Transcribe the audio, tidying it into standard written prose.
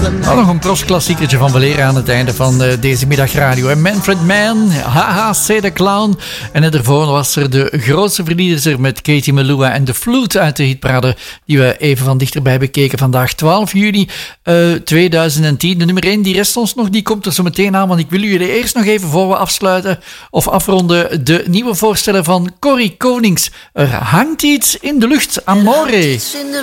Nou, nog een prosklassiekertje van Valera aan het einde van deze middagradio. En Manfred Mann, Haha, Say the Clown. En ervoor was er de grootste verliezer met Katie Melua en de Flute uit de hitparade, die we even van dichterbij bekeken vandaag. 12 juli 2010. De nummer 1, die rest ons nog, die komt er zo meteen aan, want ik wil jullie eerst nog even, voor we afsluiten of afronden, de nieuwe voorstellen van Corrie Konings. Er hangt iets in de lucht, Amore.